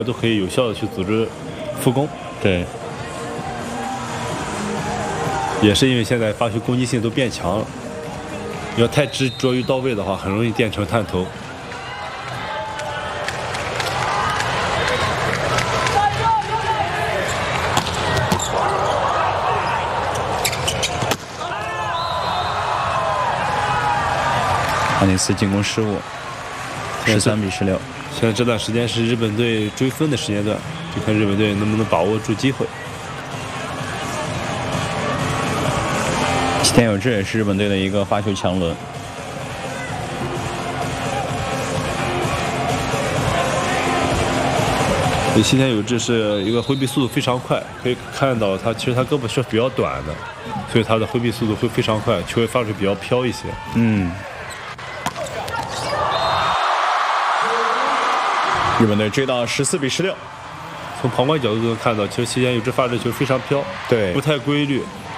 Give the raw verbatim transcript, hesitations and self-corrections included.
都可以有效的去组织复攻。 对， 也是因为现在发球攻击性都变强了，要太执着于到位的话，很容易变成探头。 哈内斯进攻失误，十三比十六。 现在这段时间是日本队追分的时间段，就看日本队能不能把握住机会。 吉田有志也是日本队的一个发球强轮。 嗯。日本队追到十四比十六。 从旁观角度都能看到，其实西田有志发这球非常飘， 对， 不太规律，